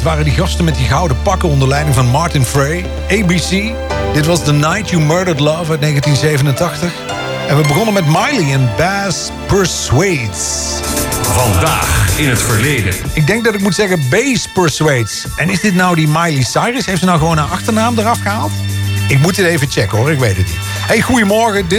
waren die gasten met die gouden pakken onder leiding van Martin Frey. ABC. Dit was The Night You Murdered Love uit 1987. En we begonnen met Miley en Bass Persuades. Vandaag in het verleden. Ik denk dat ik moet zeggen Bass Persuades. En is dit nou die Miley Cyrus? Heeft ze nou gewoon haar achternaam eraf gehaald? Ik moet dit even checken hoor, ik weet het niet. Hey, goedemorgen.